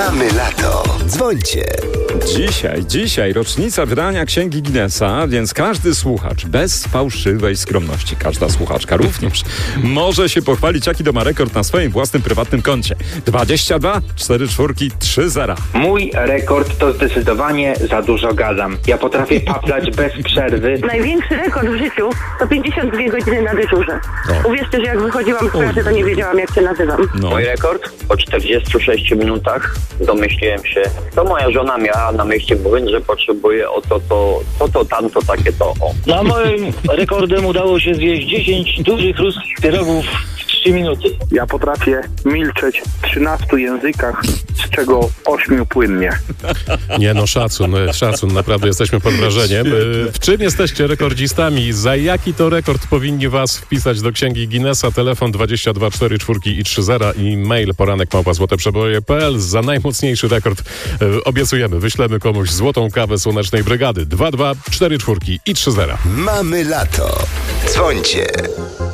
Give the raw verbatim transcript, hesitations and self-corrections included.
Mamy lato. Dzwońcie. Dzisiaj, dzisiaj rocznica wydania Księgi Guinnessa, więc każdy słuchacz bez fałszywej skromności, każda słuchaczka również, może się pochwalić, jaki to ma rekord na swoim własnym prywatnym koncie. dwadzieścia dwa, cztery czwórki, trzy zera. Mój rekord to zdecydowanie za dużo gadam. Ja potrafię paplać bez przerwy. Największy rekord w życiu to pięćdziesiąt dwie godziny na dyżurze. O. Uwierzcie, że jak wychodziłam z pracy, to nie wiedziałam, jak się nazywam. No. Mój rekord po czterdziestu sześciu minutach domyśliłem się, to moja żona miała na myśli, mówiąc, że potrzebuje o to, to, to, to, tamto, takie to, o. Na moim rekordem udało się zjeść dziesięć dużych ruskich pierogów w trzy minuty. Ja potrafię milczeć w trzynastu językach, z czego ośmiu płynnie. Nie no, szacun, szacun, naprawdę jesteśmy pod wrażeniem. W czym jesteście rekordzistami? Za jaki to rekord powinni was wpisać do Księgi Guinnessa? Telefon dwadzieścia dwa, cztery czwórki i trzy zera i mail poranek małpa złote przeboje kropka p l. Za najmocniejszy rekord e, obiecujemy, wyślemy komuś złotą kawę Słonecznej Brygady. dwa dwa, cztery czwórki i trzy zera. Mamy lato. Dzwońcie.